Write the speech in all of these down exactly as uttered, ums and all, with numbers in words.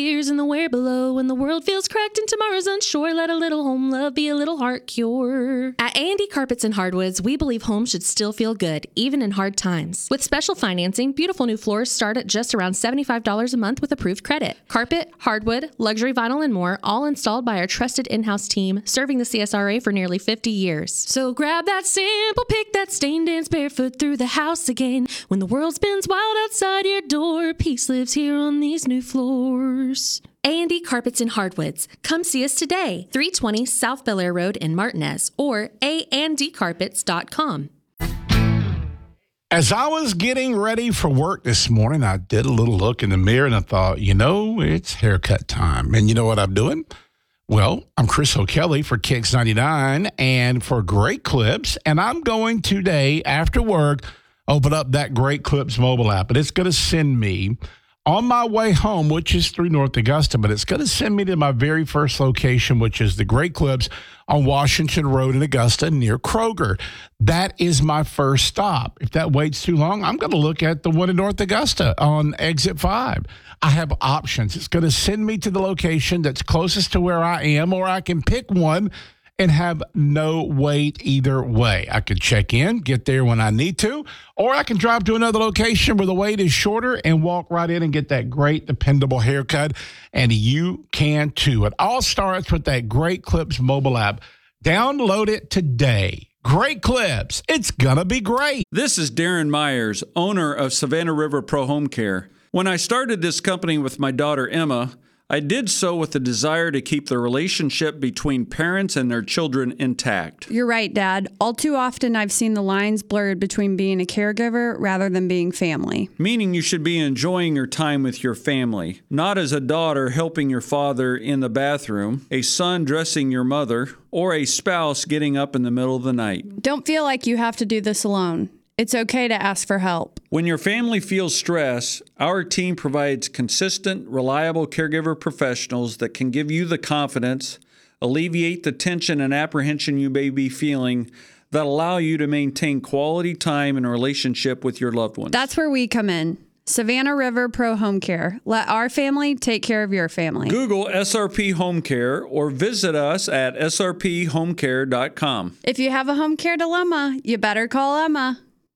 Years in the where below, when the world feels cracked and tomorrow's unsure, let a little home love be a little heart cure. At A and D Carpets and Hardwoods, we believe homes should still feel good, even in hard times. With special financing, beautiful new floors start at just around seventy-five dollars a month with approved credit. Carpet, hardwood, luxury vinyl, and more, all installed by our trusted in-house team, serving the C S R A for nearly fifty years. So grab that sample, pick that stain, dance barefoot through the house again. When the world spins wild outside your door, peace lives here on these new floors. A and D Carpets and Hardwoods. Come see us today, three twenty South Bel Air Road in Martinez, or a and d carpets dot com. As I was getting ready for work this morning, I did a little look in the mirror and I thought, you know, it's haircut time. And you know what I'm doing? Well, I'm Chris O'Kelly for Kicks ninety-nine and for Great Clips, and I'm going today after work open up that Great Clips mobile app, and it's going to send me on my way home, which is through North Augusta, but it's going to send me to my very first location, which is the Great Clips on Washington Road in Augusta near Kroger. That is my first stop. If that waits too long, I'm going to look at the one in North Augusta on exit five. I have options. It's going to send me to the location that's closest to where I am, or I can pick one and have no wait either way. I could check in, get there when I need to, or I can drive to another location where the wait is shorter and walk right in and get that great, dependable haircut, and you can too. It all starts with that Great Clips mobile app. Download it today. Great Clips. It's gonna be great. This is Darren Myers, owner of Savannah River Pro Home Care. When I started this company with my daughter Emma, I did so with the desire to keep the relationship between parents and their children intact. You're right, Dad. All too often I've seen the lines blurred between being a caregiver rather than being family. Meaning you should be enjoying your time with your family, not as a daughter helping your father in the bathroom, a son dressing your mother, or a spouse getting up in the middle of the night. Don't feel like you have to do this alone. It's okay to ask for help. When your family feels stress, our team provides consistent, reliable caregiver professionals that can give you the confidence, alleviate the tension and apprehension you may be feeling, that allow you to maintain quality time and relationship with your loved ones. That's where we come in. Savannah River Pro Home Care. Let our family take care of your family. Google S R P Home Care or visit us at s r p home care dot com. If you have a home care dilemma, you better call Emma.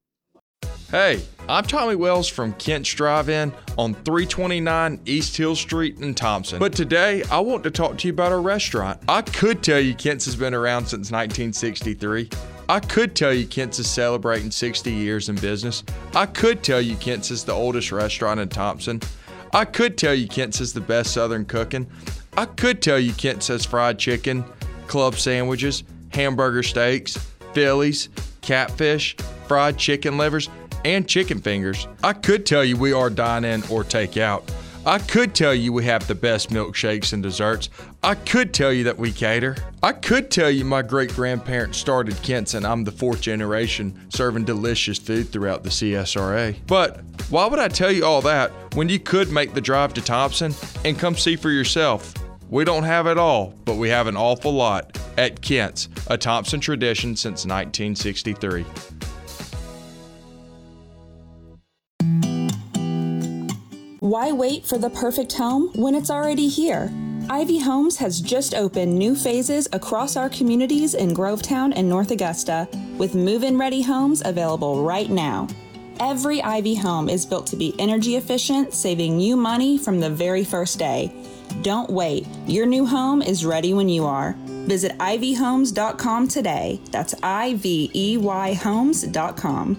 Hey, I'm Tommy Wells from Kent's Drive-In on three twenty-nine East Hill Street in Thompson. But today, I want to talk to you about our restaurant. I could tell you Kent's has been around since nineteen sixty-three. I could tell you Kent's is celebrating sixty years in business. I could tell you Kent's is the oldest restaurant in Thompson. I could tell you Kent's is the best Southern cooking. I could tell you Kent's has fried chicken, club sandwiches, hamburger steaks, Phillies, catfish, fried chicken livers, and chicken fingers. I could tell you we are dine-in or take-out. I could tell you we have the best milkshakes and desserts. I could tell you that we cater. I could tell you my great-grandparents started Kent's and I'm the fourth generation serving delicious food throughout the C S R A. But why would I tell you all that when you could make the drive to Thompson and come see for yourself? We don't have it all, but we have an awful lot at Kent's, a Thompson tradition since nineteen sixty-three. Why wait for the perfect home when it's already here? Ivy Homes has just opened new phases across our communities in Grovetown and North Augusta, with move-in ready homes available right now. Every Ivy home is built to be energy efficient, saving you money from the very first day. Don't wait. Your new home is ready when you are. Visit ivy homes dot com today. That's I V E Y homes dot com.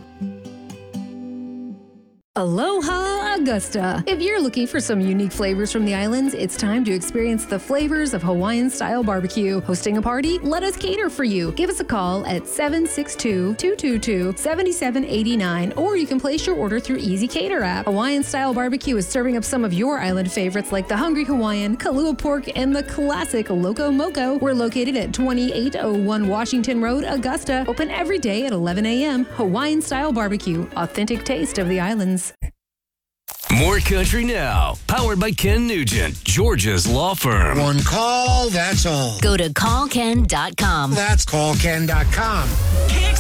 Aloha Augusta! If you're looking for some unique flavors from the islands, it's time to experience the flavors of Hawaiian-style barbecue. Hosting a party? Let us cater for you. Give us a call at seven six two, two two two, seven seven eight nine, or you can place your order through Easy Cater app. Hawaiian-style barbecue is serving up some of your island favorites like the Hungry Hawaiian, Kalua Pork, and the classic Loco Moco. We're located at twenty-eight oh one Washington Road, Augusta. Open every day at eleven a.m. Hawaiian-style barbecue. Authentic taste of the islands. More Country Now, powered by Ken Nugent, Georgia's law firm. One call, that's all. Go to call ken dot com. That's call ken dot com.